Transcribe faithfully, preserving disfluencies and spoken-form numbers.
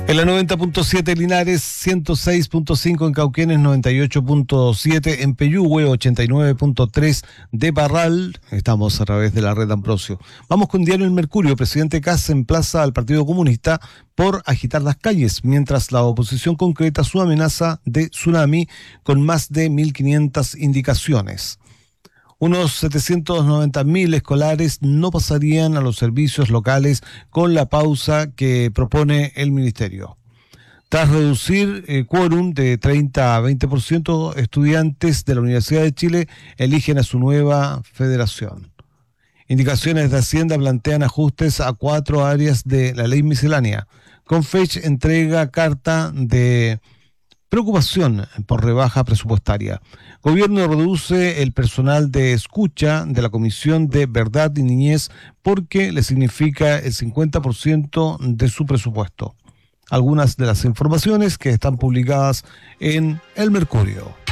En la noventa punto siete Linares, ciento seis punto cinco en Cauquenes, noventa y ocho punto siete en Peyúgue, ochenta y nueve punto tres de Parral. Estamos a través de la red Ambrosio. Vamos con Diario El Mercurio. Presidente Kast emplaza al Partido Comunista por agitar las calles, mientras la oposición concreta su amenaza de tsunami con más de mil quinientas indicaciones. Unos setecientos noventa mil escolares no pasarían a los servicios locales con la pausa que propone el ministerio. Tras reducir el quórum de treinta a veinte por ciento, estudiantes de la Universidad de Chile eligen a su nueva federación. Indicaciones de Hacienda plantean ajustes a cuatro áreas de la ley miscelánea. Confech entrega carta de preocupación por rebaja presupuestaria. Gobierno reduce el personal de escucha de la Comisión de Verdad y Niñez porque le significa el cincuenta por ciento de su presupuesto. Algunas de las informaciones que están publicadas en El Mercurio.